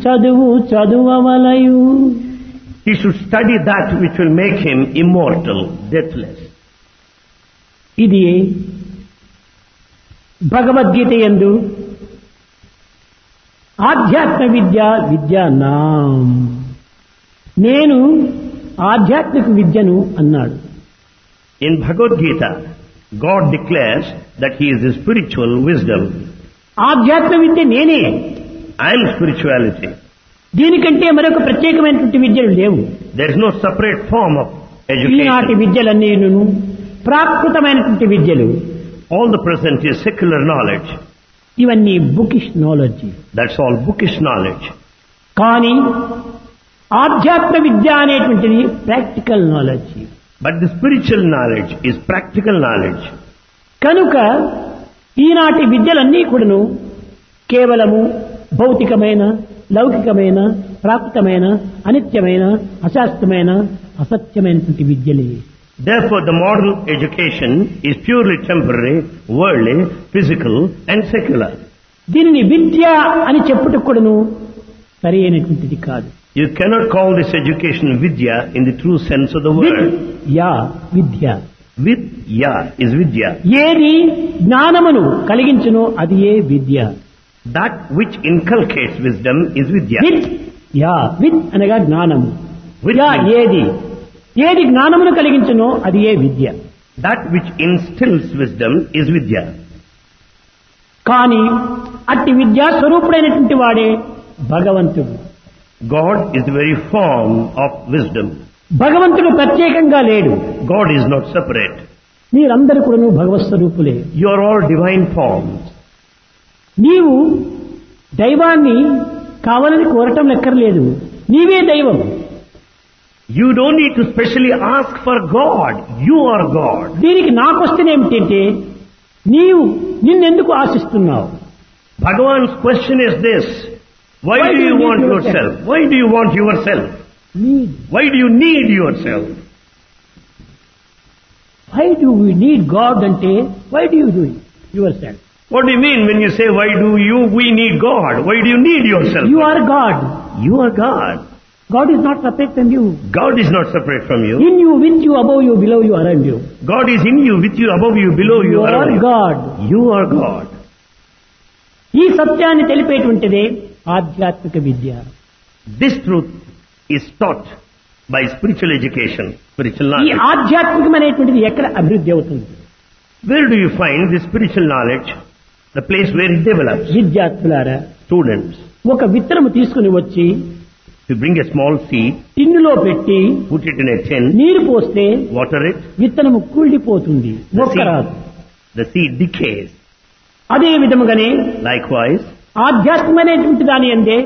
చదువు చదువవలయు. He should study that which will make him immortal, deathless. ఇది భగవద్గీత యందు ఆధ్యాత్మ విద్యానాం, నేను ఆధ్యాత్మిక విద్యను అన్నాడు. In Bhagavad Gita, God declares that He is the spiritual wisdom. ఆధ్యాత్మ విద్య నేనే. I am spirituality. దీనికంటే మరొక ప్రత్యేకమైనటువంటి విద్యలు లేవు. There is no separate form of ఈనాటి education. విద్యలన్నీను ప్రాకృతమైనటువంటి విద్యలు. All the present is secular knowledge. ఇవన్నీ bookish knowledge. That's all bookish knowledge. కానీ ఆధ్యాత్మ విద్య అనేటువంటిది practical knowledge. But the spiritual knowledge is practical knowledge. కనుక ఈనాటి విద్యలన్నీ కూడాను కేవలము భౌతికమైన, లౌకికమైన, ప్రాకృతమైన, అనిత్యమైన, అశాస్త్రమైన, అసత్యమైనటువంటి విద్యలే. Therefore, the modern education is purely temporary, worldly, physical and secular. దీనిని విద్య అని చెప్పుటకు కూడాను సరి అయినటువంటిది కాదు. You cannot call this education vidya in the true sense of the word. Vidya Vidya is vidya. ఏది జ్ఞానమును కలిగించునో అది ఏ విద్య. That which inculcates wisdom is vidya. విద్ అనగా జ్ఞానము. Vidya. ఏది జ్ఞానమును కలిగించునో అది ఏ విద్య. That which instills wisdom is vidya. కానీ అట్టి విద్యా స్వరూపుడైనటువంటి వాడే భగవంతుడు. God is the very form of wisdom. భగవంతుడు ప్రత్యేకంగా లేడు. God is not separate. మీరందరూ కూడా భగవత్ స్వరూపులే. You are all divine forms. నీవు దైవాన్ని కావాలని కోరటం లెక్కర్లేదు. నీవే దైవం. You don't need to specially ask for God. You are God. దీనికి నాకొస్తేనేమిటంటే నీవు నిన్నెందుకు ఆశిస్తున్నావు? Bhagavan's question is this. Why do you want yourself? Why do you want yourself? Why do you need yourself? Why do we need God అంటే why do you do it yourself? What do you mean when you say why do we need God? Why do you need yourself? You are God. You are God. God is not separate from you. God is not separate from you. In you, with you, above you, below you, around you. God is in you, with you, above you, below you, You around are you. God. You are God. ఈ సత్యాన్ని తెలిపేటువంటిదే ఆధ్యాత్మిక విద్య. This truth is taught by spiritual education, spiritual ఈ knowledge. ఆధ్యాత్మికమైనటువంటిది ఎక్కడ అభివృద్ధి అవుతుంది? Where do you find this spiritual knowledge? The place where it develops. విద్యార్థులారా, Students, ఒక విత్తనము తీసుకుని వచ్చి you bring a small seed, టిన్నులో పెట్టి put it in a tin, నీరు పోస్తే water it, విత్తనము కుళ్ళిపోతుంది, మొక్క రాదు. the seed decays. అదే విధముగానే Likewise, ఆధ్యాత్మికమైనటువంటి దాని అందే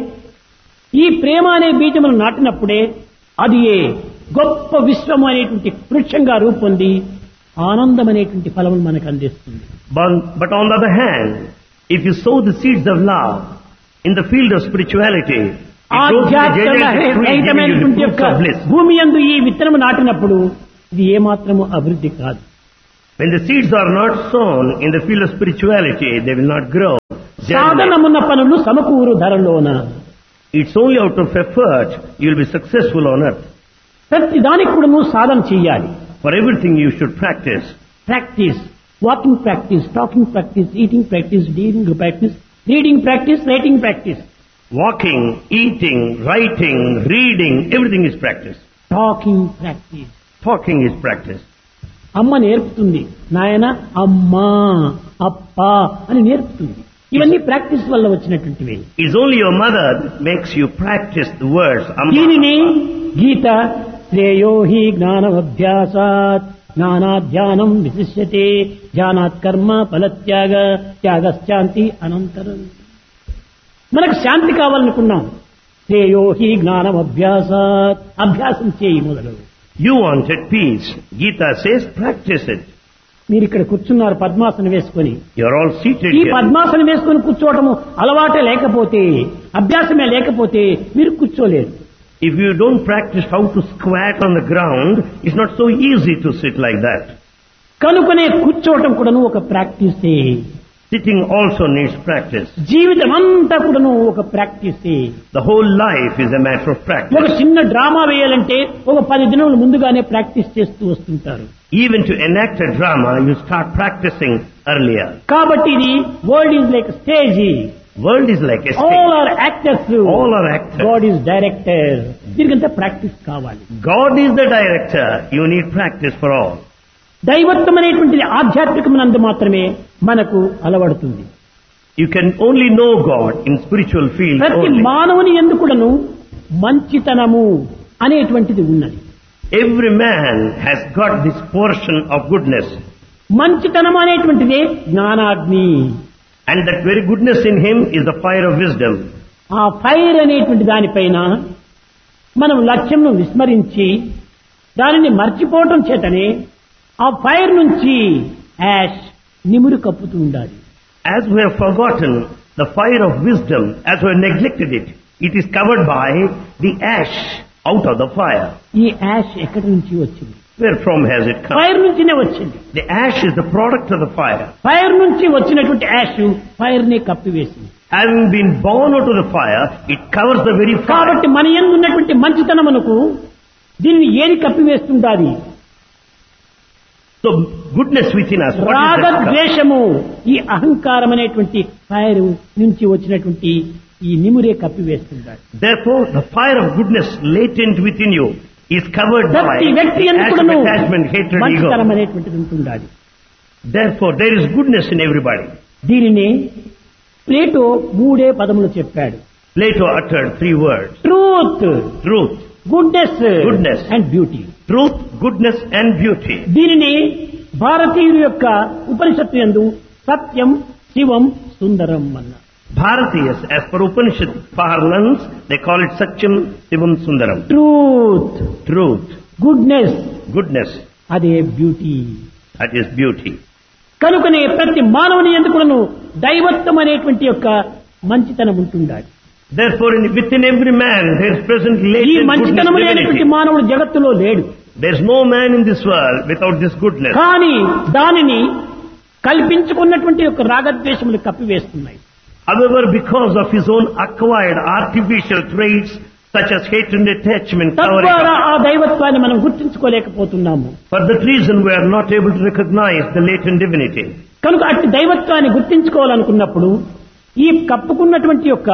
ఈ ప్రేమ అనే బీజమును నాటినప్పుడే అది గొప్ప విశ్వం అనేటువంటి వృక్షంగా రూపొంది ఆనందం అనేటువంటి ఫలమును మనకు అందిస్తుంది. but on the other hand, if you sow the seeds of love in the field of spirituality, it grows into a gigantic tree giving you the fruits of bliss. భూమి యందు ఈ విత్తనము నాటినప్పుడు ఇది ఏమాత్రము అభివృద్ధి కాదు. When the seeds are not sown in the field of spirituality, they will not grow. సాధనమున్న పనులు సమకూరు ధరలోన. It's only out of effort you will be successful on earth. ప్రతి దానికి కూడా నువ్వు సాధన చెయ్యాలి. For everything you should practice. Practice, walking practice, talking practice, eating practice, dealing practice, reading practice, writing practice. Walking, eating, writing, reading, everything is practice. Talking practice. Talking is practice. అమ్మ నేర్పుతుంది, నాయన అమ్మా అప్పా అని నేర్పుతుంది. ఇవన్నీ ప్రాక్టీస్ వల్ల వచ్చినటువంటివి. It's only your mother that makes you practice the words. దీనిని గీత శ్రేయో హి జ్ఞానమభ్యాసాత్ జ్ఞానాధ్యానం విశిష్యతే జ్ఞానాత్ కర్మ ఫలత్యాగ త్యాగశాంతి అనంతరం. మనకు శాంతి కావాలనుకున్నాం, శ్రేయో హి జ్ఞానమభ్యాసాత్, అభ్యాసం చేయి మొదలు. You wanted peace. Gita says practice it. మీరు ఇక్కడ కూర్చున్నారు పద్మాసనం వేసుకొని. You're all seated ఈ here. పద్మాసనం వేసుకొని కూర్చోవటము అలవాటే లేకపోతే, అభ్యాసమే లేకపోతే మీరు కూర్చోలేరు. If you don't practice how to squat on the ground, it's not so easy to sit like that. కనుకనే కూర్చోవటం కూడాను ఒక ప్రాక్టీసే. Sitting also needs practice. జీవితం అంతా కూడాను ఒక practice. The whole life is a matter of ఒక practice. చిన్న డ్రామా వేయాలంటే ఒక 10 దినములు ముందుగానే ప్రాక్టీస్ చేస్తూ వస్తుంటారు. Even to enact a drama, you start practicing earlier. కాబట్టి ఇది world is like stage. World is like a all stage. Are actors. All are actors. God is director. దీనికంతా ప్రాక్టీస్ కావాలి. God is the director. You need practice for all. దైవత్వం అనేటువంటిది ఆధ్యాత్మికమునందు మాత్రమే మనకు అలవడుతుంది. You can only know God in spiritual field ప్రతి only. మానవుని ఎందుకుడను మంచితనము అనేటువంటిది ఉన్నది. Every man has got this portion of goodness. మంచితనం అనేటువంటిదే జ్ఞానాగ్ని. And that very goodness in him is the fire of wisdom. ఆ ఫైర్ అనేటువంటి దానిపైన మనం లక్ష్యంను విస్మరించి దానిని మర్చిపోవటం చేతనే ఆ ఫైర్ నుంచి యాష్ నిమురు కప్పుతూ ఉండాలి. As we have forgotten the fire of wisdom, as we have neglected it, it is covered by the ash out of the fire. ఈ యాష్ ఎక్కడి నుంచి వచ్చింది? Where from has it come? Fire నుంచినే వచ్చింది. The ash is the product of the fire. Fire నుంచి వచ్చినటువంటి ash fire ని కప్పివేసింది. Having been born out of the fire, it covers the very fire. కాబట్టి మన యందు ఉన్నటువంటి మంచితనమునకు దీనిని ఏది కప్పివేస్తుండాలి? So goodness within us. What is that cover? రాగద్వేషము ఈ అహంకారం అనేటువంటి ఫైర్ నుంచి వచ్చినటువంటి ఈ నిమురే కప్పివేస్తుండాలి. Therefore, the fire of goodness latent within you is covered by ప్రతి వ్యక్తి the ash of ఎందుకును attachment, hatred, మంచితనం ego. అనేటువంటిది ఉంటుండాలి. Therefore, there is goodness in everybody. దీనిని ప్లేటో 3 పదములు చెప్పాడు. Plato uttered 3 words. Truth, Truth, goodness and beauty. truth, goodness and beauty. దీనిని భారతీయుల యొక్క ఉపనిషత్తు యందు సత్యం, శివం, సుందరం అన్న. Bharatiyas, as per Upanishad parlance, they call it Satyam, Shivam, Sundaram. Truth, Truth, goodness, goodness, అదే బ్యూటీ. that is beauty. కనుకనే ప్రతి మానవుని ఎందుకును దైవత్వం అనేటువంటి యొక్క మంచితనం ఉంటుండాలి. Therefore, within every man, there is present ఈ latent మంచితనం goodness, అనేటువంటి divinity. మానవుడు జగత్తులో లేడు. There is no man in this world without this goodness. కానీ దానిని కల్పించుకున్నటువంటి యొక్క రాగద్వేషములు కప్పివేస్తున్నాయి. However, because of his own acquired artificial traits, such as hatred and attachment, covering తద్వారా up. ఆ దైవత్వాన్ని మనం గుర్తించుకోలేకపోతున్నాము. For that reason, we are not able to recognize the latent divinity. కనుక అట్టి దైవత్వాన్ని గుర్తించుకోవాలనుకున్నప్పుడు ఈ కప్పుకున్నటువంటి యొక్క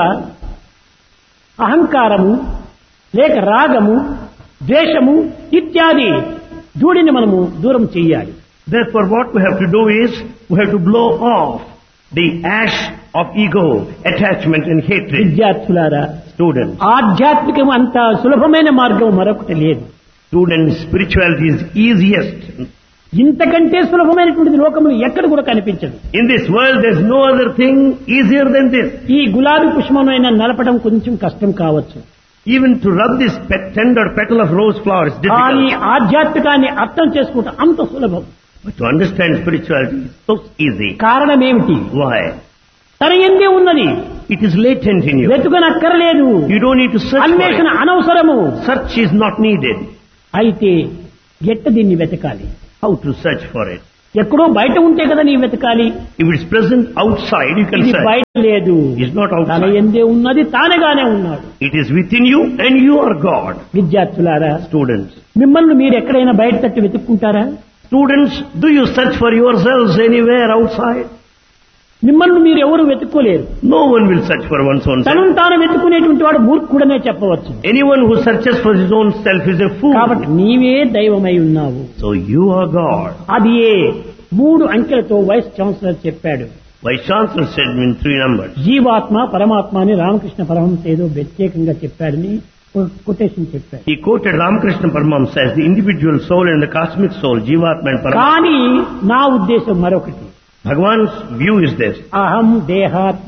అహంకారము లేక రాగము, ద్వేషము ఇత్యాది ధూళిని మనము దూరం చెయ్యాలి. Therefore, what we have to do is, we have to blow off the ash of ego, attachment and hatred. విద్యార్థులారా, Students, ఆధ్యాత్మికం అంత సులభమైన మార్గం మరొకటి లేదు. students, spirituality is easiest. ఇంతకంటే సులభమైనటువంటి లోకములు ఎక్కడ కూడా కనిపించదు. In this world, there is no other thing easier than this. ఈ గులాబీ పుష్పమైనా నలపడం కొంచెం కష్టం కావచ్చు. Even to rub this tender petal of rose flower is కానీ difficult. ఆధ్యాత్మికాన్ని అర్థం చేసుకోవటం అంత సులభం. But to understand spirituality is so easy. కారణం ఏమిటి? Why? తన ఎందే ఉన్నది, It is latent in you. వెతుకనక్కర్లేదు, You don't need to search for అన్వేషణ it. అనవసరము. Search is not needed. అయితే ఎట్ట దీన్ని వెతకాలి? How to search for it? ఎక్కడో బయట ఉంటే కదా నీ వెతకాలి. If it's present outside, you can ఇది search. బయట లేదు, It's not తన outside. ఎందే ఉన్నది, తానుగానే ఉన్నాడు. It is within you and you are God. విద్యార్థులారా, Students. మిమ్మల్ని మీరు ఎక్కడైనా బయట తట్టి వెతుక్కుంటారా? Students, do you search for yourselves anywhere outside? మిమ్మల్ని మీరు ఎవరు వెతుక్కోలేరు. No one will search for one's own self. తనను తాను వెతుకునేటువంటి వాడు మూర్ఖుడనే చెప్పవచ్చు. Anyone who searches for his own self is a fool. కాబట్టి నీవే దైవమై ఉన్నావు. So you are God. అది ఏ 3 అంకెలతో వైస్ ఛాన్సలర్ చెప్పాడు. Vice Chancellor said in 3 numbers. జీవాత్మ, పరమాత్మ అని రామకృష్ణ పరమహంస ఏదో ప్రత్యేకంగా చెప్పాడని ఒక కొటేషన్ చెప్పాడు. He quoted Ramakrishna Paramahamsa as the individual soul and the cosmic soul, Jivatma and Paramatma. కానీ నా ఉద్దేశం మరొకటి. Bhagavan's view is this. అహం దేహాత్మ,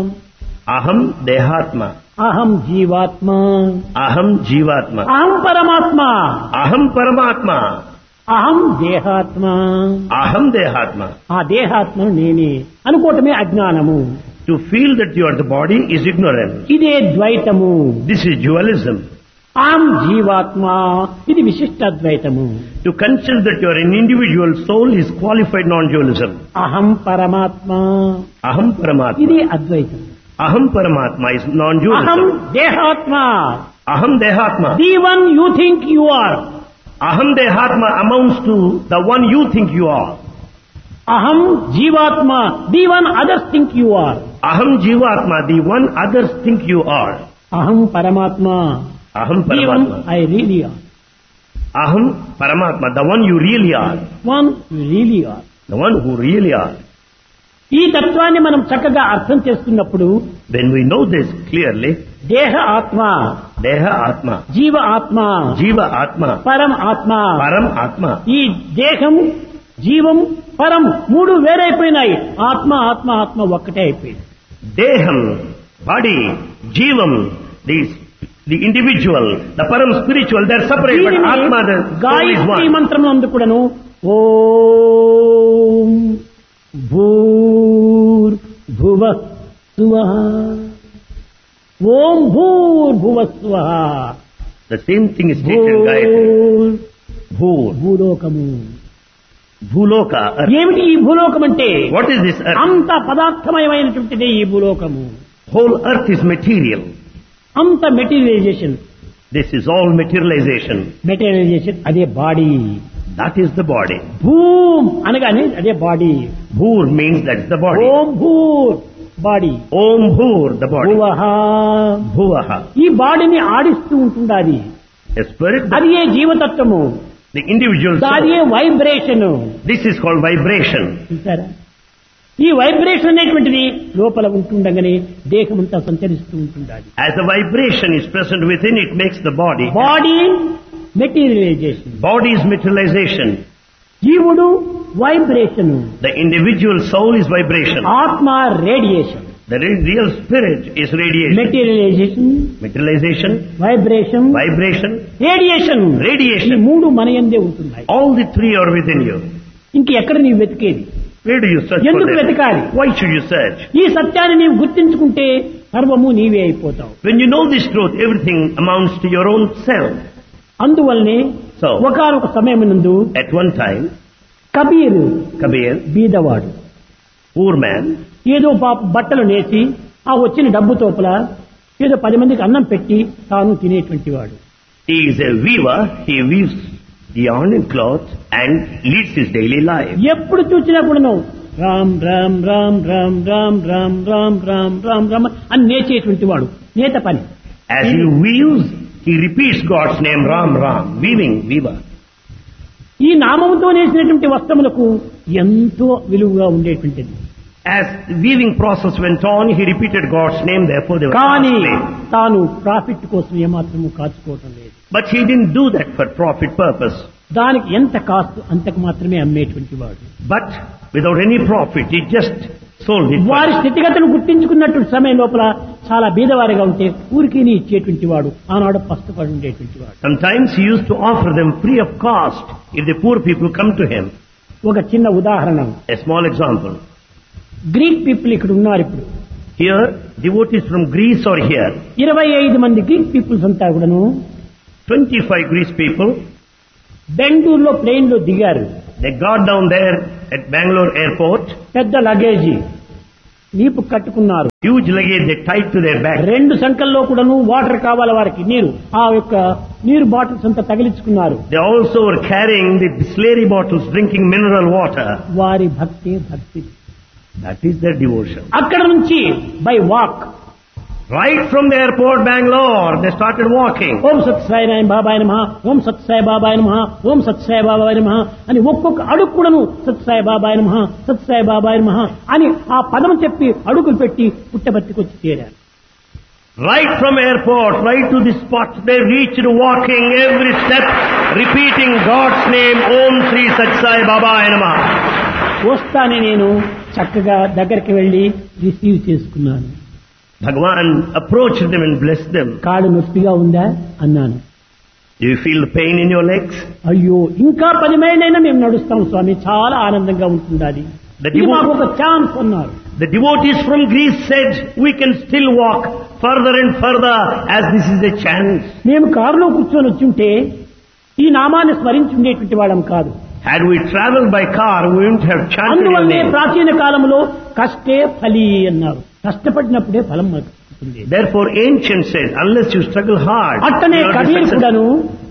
Aham Dehatma. అహం జీవాత్మ, Aham Jivatma. అహం పరమాత్మ, Aham Paramatma. అహం దేహాత్మ. Aham Dehatma. ఆ దేహాత్మను నేనే అనుకోవటమే అజ్ఞానము. To feel that you are the body is ignorance. ఇదే ద్వైతము. This is dualism. అహం జీవాత్మ, ఇది విశిష్టాద్వైతము. To consider that you are an individual soul is qualified non-dualism. అహం పరమాత్మ, Aham Paramatma. ఇది అద్వైతం. Aham Paramatma is అహం non-dualism. దేహాత్మ, Aham Dehatma. The one you think you are. Aham Dehatma amounts to the one you think you are. అహం జీవాత్మ, the one others think you are. Aham Jivatma, the one others think you are. అహం పరమాత్మ, Aham the one Paramatma. I really are. Aham Paramatma, the one you really are. One really are. The one who really are. ఈ తత్వాన్ని మనం చక్కగా అర్థం చేసుకున్నప్పుడు When we know this clearly, దేహ ఆత్మ, Deha Atma, జీవ ఆత్మ, Jiva Atma, పరం ఆత్మ, Param Atma. ఈ దేహం జీవం పరం మూడు వేరైపోయినాయి. ఆత్మ ఆత్మ ఆత్మ ఒక్కటే అయిపోయింది. Deham, body, Jivam, the individual, the Param spiritual, they are separate, but దీనిని Atma, the soul is Gayatri one. మంత్రం నందు కూడాను ఓం భూర్ భువ స్వః, ఓం భూర్ భువ స్వః, The same thing is stated in Gayatri. భూర్ Bhur, భూలోకము. Bhuloka, earth. ఏమిటి ఈ భూలోకం అంటే? What is this earth? అంత పదార్థమయమైనటువంటిదే ఈ భూలోకము. Whole earth is material. అంత materialisation. This is all materialization. Materialisation అదే body. That is the body. Boom అనగానే అదే body. Bhur means that's the body. Om భూర్ body. Om Bhur, the body. భువః, Bhuvaha. ఈ బాడీని ఆడిస్తూ ఉంటుండాలి. A spirit, అది ఏ జీవతత్వము, the individual అది ఏ soul. Vibration. This is called vibration. చూసారా, ఈ వైబ్రేషన్ అనేటువంటిది లోపల ఉంటుండగానే దేహమంతా సంచరిస్తూ ఉంటుండాలి. As the vibration is present within, it makes the body. Body materialisation, Body is materialization. జీవుడు vibration, The individual soul is vibration. ఆత్మ radiation. The real spirit is radiation. Materialisation, Materialization, vibration, vibration, radiation. ఈ radiation. మూడు మన యందే ఉంటున్నాయి. All the three are within you. ఇంక ఎక్కడ నీవు వెతికేది? Where do you search for ఎందుకు them? వెతకాలి? Why should you search? ఈ సత్యాన్ని నీవు గుర్తించుకుంటే సర్వము నీవే అయిపోతావు. When you know this truth, everything amounts to your own self. అందువల్లనే So, ఒకానొక సమయమునందు at one time, Kabir Kabir, బీదవాడు, poor man, ఏదో పాప బట్టలు నేసి ఆ వచ్చిన డబ్బు తోపల ఏదో 10 మందికి అన్నం పెట్టి తాను తినేటువంటి వాడు. he is a weaver. He weaves yarn and cloth and leads his daily life. ఎప్పుడు చూసినా కూడాను రామ్ రామ్ రామ్ రామ్ రామ్ రామ్ రామ్ రామ్ రామ్ రామ్ అని నేర్చేటువంటి వాడు. నేత పని. As he weaves, he repeats God's name, Ram Ram, weaving, weaver. ఈ నామముతో నేసినటువంటి వస్త్రములకు ఎంతో విలువగా ఉండేటువంటిది. As the weaving process went on, he repeated God's name, therefore they were కానీ costly. తాను ప్రాఫిట్ కోసం ఏమాత్రము కాచుకోవటం లేదు. But he didn't do that for profit purpose. దానికి ఎంత కాస్ట్ అంతకు మాత్రమే అమ్మేటువంటి వాడు. But without any profit, he just sold it. వారి స్థితిగతులు గుర్తించుకున్నటువంటి సమయం లోపల చాలా బీదవారిగా ఉంటే ఊరికి ఇచ్చేటువంటి వాడు. ఆనాడు పస్తుపడి ఉండేటువంటి వాడు. Sometimes he used to offer them free of cost if the poor people come to him. ఒక చిన్న ఉదాహరణ, A small example. Greek people ఇక్కడ ఉన్నారు. ఇప్పుడు Here, devotees from Greece are here. 25 మంది గ్రీక్ పీపుల్స్ అంతా కూడాను 25 Greece people. బెంగళూరులో ప్లేన్ లో దిగారు. They got down there at Bangalore airport. పెద్ద లగేజీ నీపు కట్టుకున్నారు. Huge luggage they tied to their back. 2 సంకల్లో కూడాను వాటర్ కావాలి వారికి, నీరు. ఆ యొక్క నీరు బాటిల్స్ అంతా తగిలించుకున్నారు. They also were carrying the slurry bottles, drinking mineral water. వారి భక్తి భక్తి. That is their devotion. అక్కడ నుంచి by walk Right from the airport, Bangalore, they started walking. ఓం సత్ సాయి నారాయణ బాబాయ్ నమః, ఓం సత్ సాయి బాబాయ్ నమః, ఓం సత్ సాయి బాబాయ్ నమః అని ఒక్కొక్క అడుగు కూడాను సత్ సాయి బాబాయ్ నమః, సత్ సాయి బాబాయ్ నమః అని ఆ పదం చెప్పి అడుగులు పెట్టి పుట్టబర్తికొచ్చి చేరారు. Right from airport, right to the spot, they reached walking every step, repeating God's name, Om Sri Sat Sai Baba Namah. వస్తానే నేను చక్కగా దగ్గరికి వెళ్లి రిసీవ్ చేసుకున్నాను. Bhagavan approached them and blessed them. కాళ్ళు నొప్పిగా ఉందా అన్నాను. Do you feel the pain in your legs? అయ్యో ఇంకా 10 మైళ్ళైనా మేము నడుస్తాం స్వామి, చాలా ఆనందంగా ఉంటుంది. The ఇది మాకు ఒక ఛాన్స్ అన్నారు. The devotees from Greece said, we can still walk further and further as this is a chance. మేము కారులో కూర్చొని వచ్చుంటే ఈ నామాన్ని స్మరించి ఉండేటువంటి వాళ్ళం కాదు. Had we traveled by car, we wouldn't have chanted your అందువల్లే name. ప్రాచీన కాలంలో కష్టే ఫలి అన్నారు. కష్టపడినప్పుడే ఫలం వస్తుంది. Therefore ancient said, unless you struggle hard, అట్టనే you will be Kabir successful. కూడాను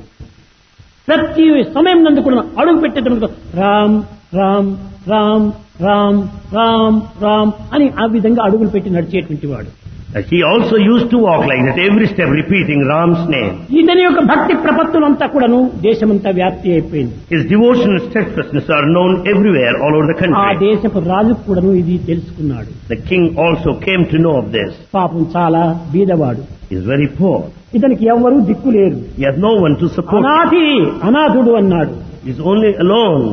ప్రతి సమయం నందు కూడా అడుగు పెట్టేటప్పుడు రామ్ రామ్ రామ్ రామ్ రామ్ రామ్ అని ఆ విధంగా అడుగులు పెట్టి నడిచేటువంటి వాడు. He also used to walk like that, every step repeating Ram's name. ఇతని యొక్క భక్తి ప్రపత్తులంతా కూడాను దేశమంతా వ్యాప్తి అయిపోయింది. His devotion and steadfastness are known everywhere, all over the ఆ country. దేశపు రాజు కూడాను ఇది తెలుసుకున్నాడు. The king also came to know of this. పాపం చాలా బీదవాడు. He is very poor. ఇతనికి ఎవ్వరూ దిక్కు లేరు. He has no one to support him. అనాథుడు అన్నాడు. He is only alone.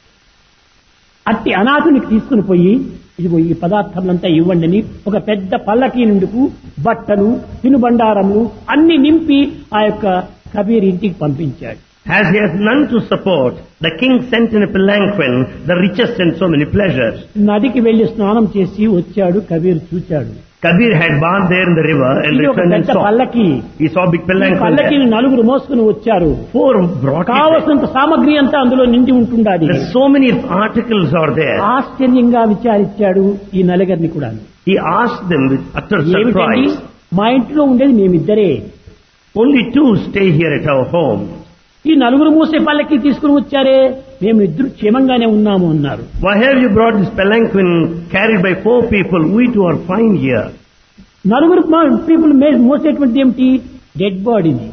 అట్టి అనాథునికి తీసుకుని పోయి ఇదిగో ఈ పదార్థములంతా ఇవ్వండి అని ఒక పెద్ద పల్లకీ నుండుకు బట్టలు తినుబండారములు అన్ని నింపి ఆ యొక్క కబీర్ ఇంటికి పంపించాడు. As he has none to support, the king sent in a palanquin the richest and so many pleasures. నదికి వెళ్లి స్నానం చేసి వచ్చాడు. కబీర్ చూచాడు. Kabir had bathed there in the river and ఇది ఒక returned and పెద్ద saw. పల్లకి. He saw big palanquin పల్లకీని there. నలుగురు మోసుకుని వచ్చారు. 4 brought it. కావలసినంత సామగ్రి అంతా అందులో నిండి ఉంటుండాలి. There so many articles are there. ఆశ్చర్యంగా విచారించాడు ఈ నలుగురిని కూడా. He asked them with utter ఏమిటండి surprise. మా ఇంట్లో ఉండేది మేమిద్దరే. Only 2 stay here at our home. ఈ నలుగురు మూసే పల్లకి తీసుకుని వచ్చారే మేము ఇద్దరు క్షేమంగానే ఉన్నాము అన్నారు. Why have you brought this palanquin carried by 4 people? We too are fine here. నలుగురు పీపుల్ మోసేటువంటి ఏమిటి? డెడ్ బాడీని.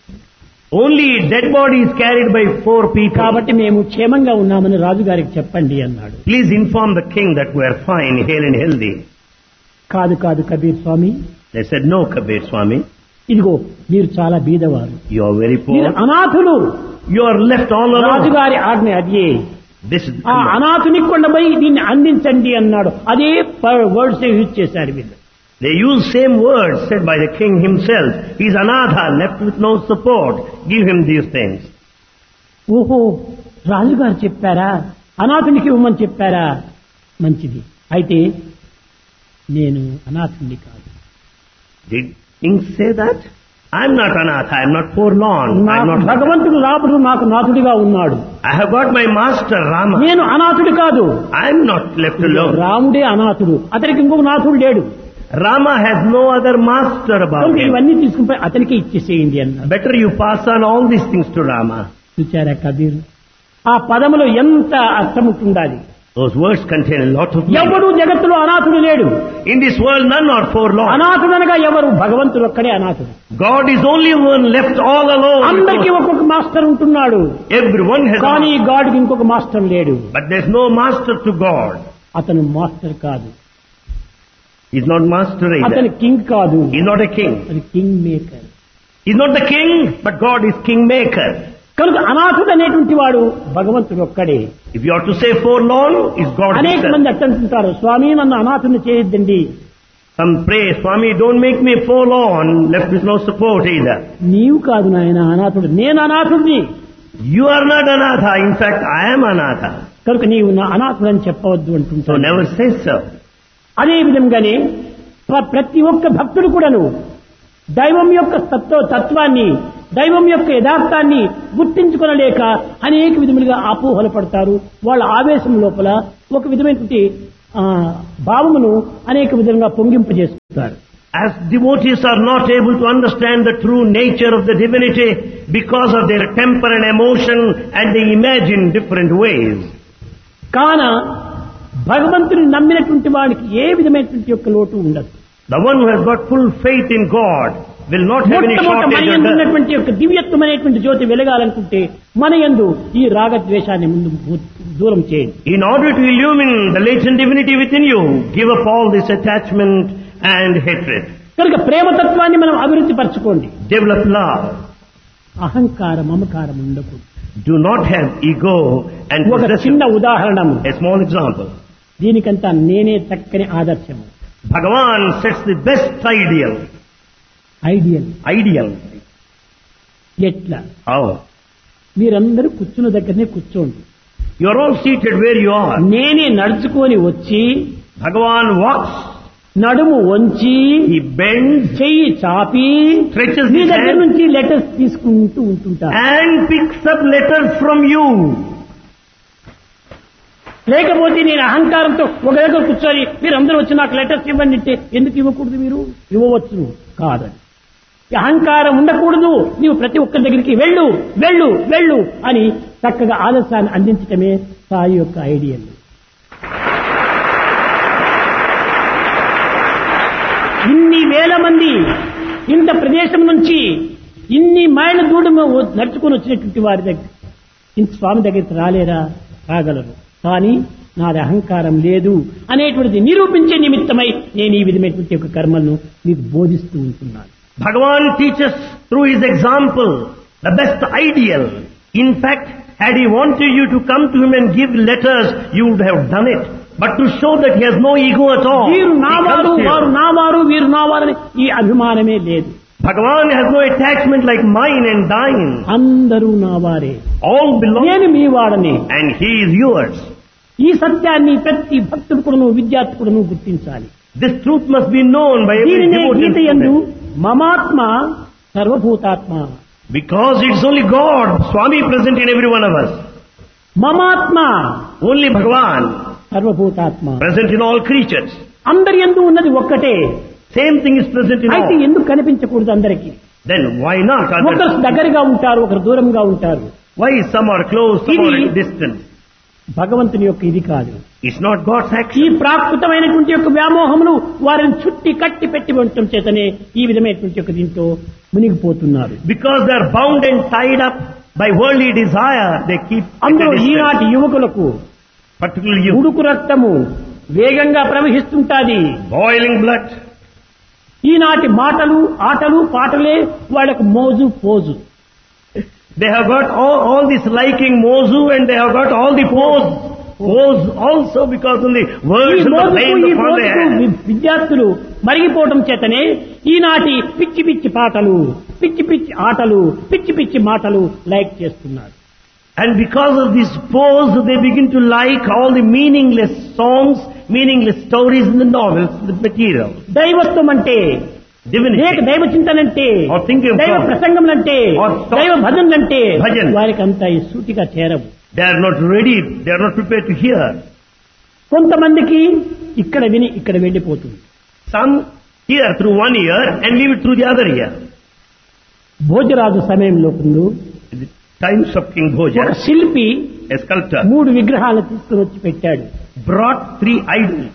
Only dead body is carried by 4 people. కాబట్టి మేము క్షేమంగా ఉన్నామని రాజుగారికి చెప్పండి అన్నాడు. Please inform the king that we are fine, hale and healthy. కాదు కాదు కబీర్ స్వామి, They said, no, Kabir Swami, ఇదిగో మీరు చాలా బీదవారు, you are very మీరు poor. అనాథులు. You are left all alone. రాజుగారి ఆజ్ఞ అదే. This is ఆ అనాథునికి కొండపోయి దీన్ని అందించండి అన్నాడు. అదే వర్డ్స్ యూజ్ చేశారు వీళ్ళు. They use same words said by the king himself. He is anatha, left with no support. Give him these things. ఓహో, రాజుగారు చెప్పారా? అనాథునికి ఇవ్వమని చెప్పారా? మంచిది. అయితే నేను అనాథుని కాదు. Did king say that? I am not anatha, I am not forlorn. I am నాకు not. భగవంతుడు రాముడు నాకు నాథుడిగా ఉన్నాడు. I have got my master Rama. నేను అనాథుడు కాదు. I am not left alone. రాముడే అనాథుడు, అతనికి ఇంకొక నాథుడు లేడు. Rama has no other master about కనుక him. ఇవన్నీ తీసుకుని అతనికి ఇచ్చేసేయండి అన్నాడు. Better you pass on all these things to Rama. చూచారా కబీర్, ఆ పదములో ఎంత అర్థం ఉంటుండాలి. Those words contain a lot of meaning. ఎవడు జగత్తులో అనాథుడు లేడు. In this world none are forlorn. అనాథుడనగా ఎవరు? భగవంతుడు ఒక్కడే అనాథుడు. God is only one left all alone. అందరికీ ఒక్కొక్క మాస్టర్ ఉంటున్నాడు, Everyone has కానీ a, గాడ్కి ఇంకొక మాస్టర్ లేడు. but there's no master to God. అతను మాస్టర్ కాదు, He's not master అతను either. కింగ్ కాదు, He's not a king. అది king maker. He's not the king, but God is king maker. కనుక అనాథుడు అనేటువంటి వాడు భగవంతుడు ఒక్కడే. If you are to say forlorn, is God అనేక himself. మంది అట్టంటుంటారు, స్వామి నన్ను అనాథుని చేయొద్దండి. Some pray, Swami, don't make me forlorn, left with no support either. నీవు కాదు నాయన అనాథుడు, నేను అనాథుడిని. You are not anatha. In fact, I am anatha. కనుక నీవు నా అనాథుడని చెప్పవద్దు So అంటుంటాను. never say so. అదే విధంగానే ప్రతి ఒక్క భక్తుడు కూడాను దైవం యొక్క తత్వాన్ని, దైవం యొక్క యథార్థాన్ని గుర్తించుకొనలేక అనేక విధములుగా అపోహలు పడతారు. వాళ్ళ ఆవేశం లోపల ఒక విధమైనటువంటి భావమును అనేక విధంగా పొంగింపజేస్తారు. As devotees are not able to understand the true nature of the divinity because of their temper and emotion, and they imagine different ways. కాన భగవంతుని నమ్మినటువంటి వాడికి ఏ విధమైనటువంటి యొక్క లోటు ఉండదు. The one who has got full faith in God will not have any మొట్టమొదట మన shortage యందు of that. ఉన్నటువంటి యొక్క దివ్యత్వమైనటువంటి జ్యోతి వెలగాలనుకుంటే మన యందు ఈ రాగద్వేషాన్ని ముందు దూరం చేయండి. In order to illumine the latent divinity within you, give up all this attachment and hatred. కనుక ప్రేమతత్వాన్ని మనం అభివృద్ధి పరచుకోండి. Develop love. అహంకారం మమకారం ఉండకూడదు. Do not have ego and ఒక possession. చిన్న ఉదాహరణము, A small example. దీనికంతా నేనే చక్కని ఆదర్శము. Bhagavan sets the best ideal. Ideal ఎట్లా? How? మీరందరూ కూర్చున్న దగ్గరనే కూర్చోండి. You are all seated where you are. నేనే నడుచుకొని వచ్చి Bhagavan walks, నడుము వంచి he bends, చెయ్యి చాపి stretches మీ his దగ్గర hand నుంచి లెటర్స్ తీసుకుంటూ ఉంటుంటారు. and picks up letters from you. లేకపోతే నేను అహంకారంతో ఒక దగ్గర కూర్చొని మీరు అందరూ వచ్చి నాకు లెటర్స్ ఇవ్వండి అంటే ఎందుకు ఇవ్వకూడదు? మీరు ఇవ్వవచ్చు కాదని. ఈ అహంకారం ఉండకూడదు. నీవు ప్రతి ఒక్కరి దగ్గరికి వెళ్ళు వెళ్ళు వెళ్ళు అని చక్కగా ఆలస్యాన్ని అందించటమే సాయి యొక్క ఐడియల్. ఇన్ని వేల మంది ఇంత ప్రదేశం నుంచి ఇన్ని మైళ్ళ దూరం నడుచుకొని వచ్చినటువంటి వారి దగ్గర ఇంత స్వామి దగ్గరికి రాలేరా? రాగలరు. కానీ నాది అహంకారం లేదు అనేటువంటిది నిరూపించే నిమిత్తమై నేను ఈ విధమైనటువంటి ఒక కర్మలను మీకు బోధిస్తూ ఉంటున్నాను. Bhagavan teaches through his example the best ideal. In fact, had he wanted you to come to him and give letters, you would have done it. But to show that he has no ego at all, వీరు he నావారు comes వారు here. నావారు వీరు నావారని ఈ అభిమానమే లేదు. Bhagavan has no attachment like mine and thine. అందరూ నావారే, All belong నేను మీ వాడని. and he is yours. ఈ సత్యాన్ని ప్రతి భక్తుడు కూడాను విద్యార్థి కూడాను గుర్తించాలి. This truth must be known by every దీనినే devotee గీత యందు student. మమాత్మ సర్వభూతాత్మ, Because it's only God, Swami present in every one of us. మమాత్మ Only Bhagavan సర్వభూతాత్మ. present in all creatures. అందరి యందు ఉన్నది ఒక్కటే. Same thing is present in అయితే all. ఎందుకు కనిపించకూడదు అందరికీ? Then why not ఒకరు others? దగ్గరగా ఉంటారు, ఒకరు దూరంగా ఉంటారు. Why some are close, some are ఇది- distant? భగవంతుని యొక్క ఇది కాదు. It's not God's ఈ action. ప్రాకృతమైనటువంటి యొక్క వ్యామోహములు వారిని చుట్టి కట్టి పెట్టి ఉండటం చేతనే ఈ విధమైనటువంటి యొక్క దీంతో మునిగిపోతున్నారు. Because they are bound and tied up by worldly desire, they keep at అందులో a distance. ఈనాటి యువకులకు Particularly you, ఉడుకు రక్తము వేగంగా ప్రవహిస్తుంటాది. boiling blood. ఈనాటి మాటలు ఆటలు పాటలే వాళ్ళకు మోజు pose. They have got all this liking mozu and they have got all the pose. Pose also because of the ఈ words and the మోజుకు planes ఈ upon their మోజుకు head. విద్యార్థులు మరిగిపోవటం చేతనే ఈనాటి పిచ్చి పిచ్చి పాటలు, పిచ్చి పిచ్చి ఆటలు, పిచ్చి పిచ్చి మాటలు లైక్ చేస్తున్నారు. And because of this pose, they begin to like all the meaningless songs, meaningless stories in the novels, the material. దైవత్వం అంటే Divinity. దైవ చింతనంటే Or thinking of దైవ God. ప్రసంగంలంటే Or talk. దైవ భజనలంటే Bhajan. వారికి అంతా ఈ సూటిగా చేరవు. They are not ready, they are not prepared to hear. కొంతమందికి ఇక్కడ విని ఇక్కడ వెళ్ళిపోతుంది. Some hear through one ear and leave it through the other ear. Bhojaraju సమయంలో ముందు In the times of King ఒక Bhoja, శిల్పి a sculptor 3 విగ్రహాలను తీసుకుని వచ్చి పెట్టాడు. brought 3 idols.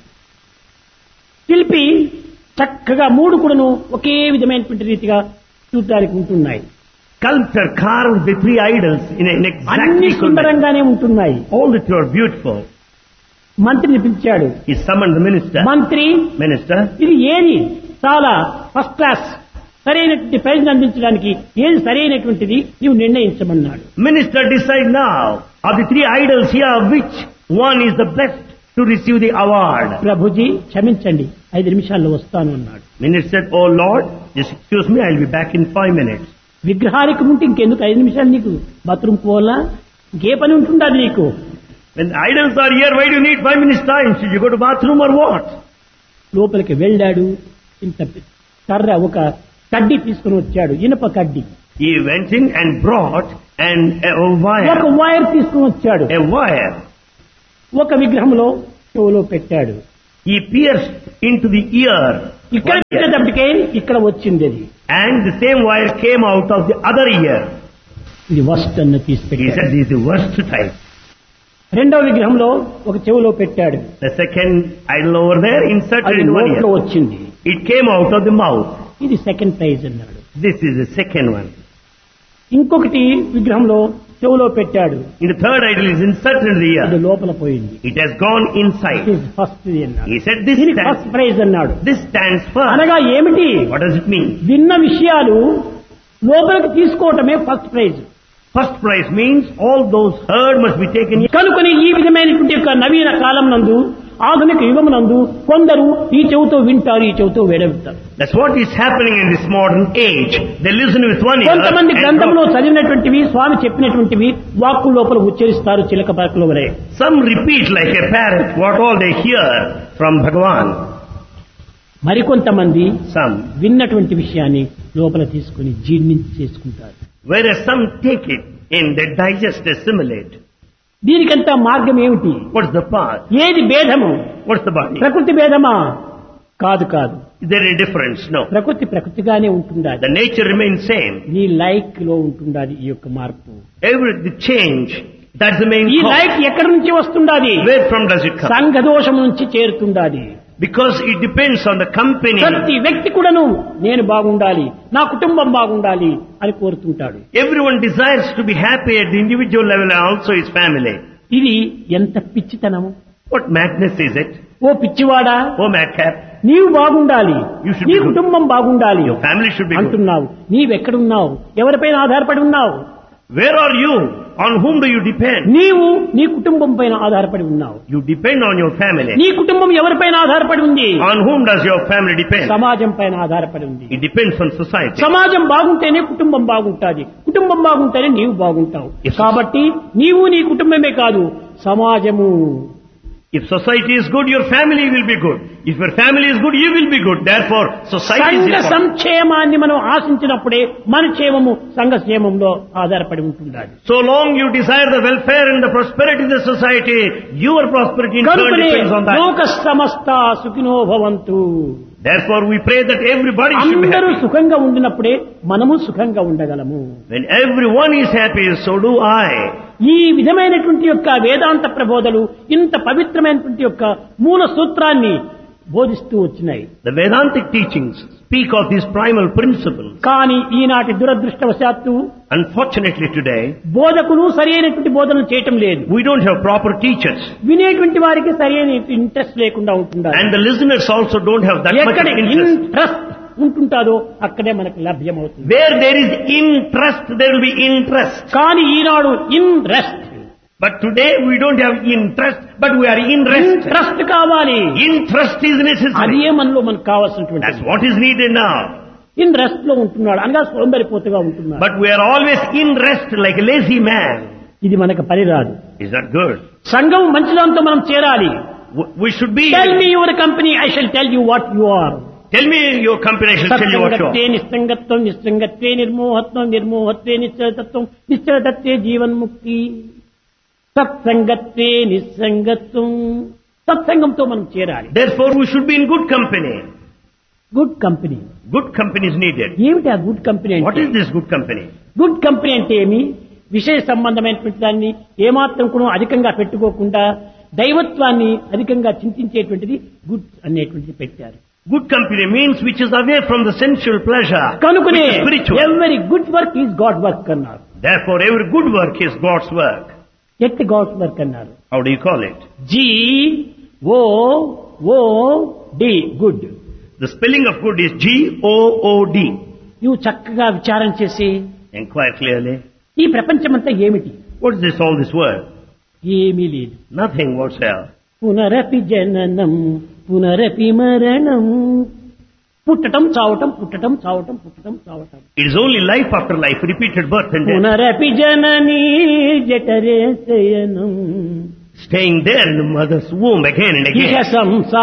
శిల్పి చక్కగా 3 కూడాను ఒకే విధమైనటువంటి రీతిగా చూడడానికి ఉంటున్నాయి. Sculptor carved the 3 idols in an exact అన్ని equal manner. సుందరంగానే ఉంటున్నాయి. All the 3 are beautiful. మంత్రిని పిలిచాడు. He summoned the minister. మంత్రి, Minister, ఇది ఏది చాలా ఫస్ట్ క్లాస్ సరైనటువంటి ప్రైజ్ అందించడానికి ఏది సరైనటువంటిది నీవు నిర్ణయించమన్నాడు. Minister, decide now. Of the 3 idols here, which one is the best to receive the award? Prabhuji క్షమించండి, 5 నిమిషాల్లో వస్తాను అన్నాడు. Minister said, oh Lord, just excuse me, I'll be back in 5 minutes. విగ్రహానికి ముందు ఇంకెందుకు 5 నిమిషాలు? నీకు బాత్రూమ్ పోవాలా? ఇంకే పని ఉంటుండదు నీకు? When the idols are here, why do you need 5 minutes time? Should you go to bathroom or what? లోపలికి వెళ్ళాడు. ఇంత కర్ర ఒక కడ్డీ తీసుకుని వచ్చాడు, ఇనుప కడ్డీ. He went in and brought a ఒక wire. వైర్ తీసుకుని వచ్చాడు. A wire. ఒక విగ్రహంలో చెవులో పెట్టాడు. He pierced into the ear. ఇక్కడ one ear. పెట్టేటప్పటికే ఇక్కడ వచ్చింది అది. And the same wire came out of the other ear. ఇది వస్ట్ అన్న తీసి He పెట్టాడు. said, this is the worst type. రెండో విగ్రహంలో ఒక చెవులో పెట్టాడు. The second idol over there inserted అది in one నోట్లో ear. వచ్చింది. It came out of the mouth. ఇది సెకండ్ ప్రైజ్ అన్నాడు. This is the second one. ఇంకొకటి విగ్రహంలో చెవులో పెట్టాడు. In the third idol is inserted in the అది ear. లోపల పోయింది. It has gone inside. First అన్నాడు. He said, this దీనికి ఫస్ట్ stands, ప్రైజ్ అన్నాడు. this stands first. అనగా ఏమిటి? What does it mean? విన్న విషయాలు లోపలికి తీసుకోవటమే first prize. First prize means all those heard must be taken. కనుకొని ఈ విధమైనటువంటి యొక్క నవీన కాలం నందు ఆధునిక యుగమునందు కొందరు ఈ చెవుతో వింటారు, ఈ చెవుతో వేడవింటారు. That's what is happening in this modern age. They listen with one ear. కొంతమంది and గ్రంథంలో drop. చదివినటువంటివి స్వామి చెప్పినటువంటివి వాక్కు లోపల ఉచ్చరిస్తారు చిలక పలకల వరే. Some repeat like a parrot what all they hear from Bhagavan. మరికొంతమంది Some. విన్నటువంటి విషయాన్ని లోపల తీసుకుని జీర్ణించి చేసుకుంటారు. Whereas some take it in, they digest, assimilate. దీనికంతా మార్గం ఏమిటి? What's the path? ఏది భేదము? What's the body? ప్రకృతి భేదమా? కాదు కాదు. Is there any difference? No. ప్రకృతి ప్రకృతిగానే ఉంటుండాలి. The nature remains same. నీ లైక్ లో ఉంటుండాలి ఈ యొక్క మార్పు. The change, that's the main ఈ cause. లైక్ ఎక్కడి నుంచి వస్తుండాలి? Where from does it come? సంఘ దోషం నుంచి చేరుతుండాలి. Because it depends on the company. ప్రతి వ్యక్తి కూడాను నేను బాగుండాలి, నా కుటుంబం బాగుండాలి అని కోరుతుంటాడు. Everyone desires to be happy at the individual level and also his family. ఇది ఎంత పిచ్చితనము! What madness is it? Oh పిచ్చివాడా, Oh madcap, నీవు బాగుండాలి, You should నీ be good. కుటుంబం బాగుండాలి your family should be good. అంటున్నావు. నీవెక్కడున్నావు? ఎవరిపైన ఆధారపడి ఉన్నావు? Where are you? On whom do you depend? నీవు నీ కుటుంబం పైన ఆధారపడి ఉన్నావు. You depend on your family. నీ కుటుంబం ఎవరిపైన ఆధారపడి ఉంది? On whom does your family depend? సమాజం పైన ఆధారపడి ఉంది. It depends on society. సమాజం బాగుంటేనే కుటుంబం బాగుంటుంది, కుటుంబం బాగుంటేనే నీవు బాగుంటావు. Yes. కాబట్టి నీవు నీ కుటుంబమే కాదు, సమాజము. If society is good, your family will be good. If your family is good, you will be good. Therefore, society is సంఘ important. సంక్షేమాన్ని మనం ఆశించినప్పుడే మన క్షేమము సంఘ క్షేమంలో ఆధారపడి ఉంటుండాలి. So long you desire the welfare and the prosperity of the society, your prosperity in turn కనుకనే depends on that. లోక సమస్త సుఖినో భవంతు. Therefore, we pray that everybody should be అందరూ happy. సుఖంగా ఉండినప్పుడే మనము సుఖంగా ఉండగలము. When everyone is happy, so do I. ఈ విధమైనటువంటి యొక్క వేదాంత ప్రబోధలు ఇంత పవిత్రమైనటువంటి యొక్క మూల సూత్రాన్ని బోధిస్తూ వచ్చినాయి. The Vedantic teachings speak of these primal principles. కానీ ఈనాటి దురదృష్టవశాత్తు Unfortunately today, బోధకులు సరైనటువంటి బోధనలు చేయటం లేదు. we don't have proper teachers. వినేటువంటి వారికి సరైన ఇంట్రెస్ట్ లేకుండా ఉంటున్నారు. And the listeners also don't have that much ఎక్కడ of interest. ఇంట్రెస్ట్ ఉంటుంటాదో అక్కడే మనకు లభ్యమవుతుంది. Where there is interest, there will be interest. కానీ ఈనాడు interest But today we don't have interest, but we are in rest. Interest కావాలి. Interest is necessary. అదే మనలో మనకు కావాల్సినటువంటి That's what is needed now. Interest లో ఉంటున్నాడు అనగా సోంబరిపోతుగా ఉంటున్నాడు. But we are always in rest like a lazy man. ఇది మనకు పనిరాదు. Is that good? సంఘం మంచిదాంతో మనం చేరాలి. We should be. Tell me your company, I shall tell you what you are. Tell me your company, I shall tell you what you సత్సంగత్వే are. నిస్సంగత్వం, నిస్సంగత్వే నిర్మోహత్వం, నిర్మోహత్వే నిశ్చలతత్వం, నిశ్చలతత్వే జీవన్ముక్తి. సత్సంగత్వే నిస్సంగత్వం. సత్సంగంతో మనం చేరాలి. Therefore we should be in good company. Good company. Good company is needed. ఏమిటి ఆ good company What అంటే? is this good company? Good company అంటే ఏమి? విషయ సంబంధమైనటువంటి దాన్ని ఏమాత్రం కూడా అధికంగా పెట్టుకోకుండా దైవత్వాన్ని అధికంగా చింతించేటువంటిది గుడ్ అనేటువంటిది పెట్టారు. Good company means which is away from the sensual pleasure, కనుకనే which is spiritual. ఎవరి good work is God work అన్నారు. Therefore every good work is God's work. ఎట్టి గాడ్ వర్క్ అన్నారు. How do you call it? GOOD good. The spelling of good is GOOD. నువ్వు చక్కగా విచారం చేసి Inquire clearly. ఈ ప్రపంచమంతా ఏమిటి? What is this, all this world? ఏమీ లేదు. Nothing whatsoever. పునరపి జననం పునరపి మరణం. పుట్టటం చావటం, పుట్టటం చావటం, పుట్టటం చావటం. It is only life after life, repeated birth and death. పునరపి జననీ జఠరే శయనం. Staying there in the mother's womb again and ఇహ again. సంసార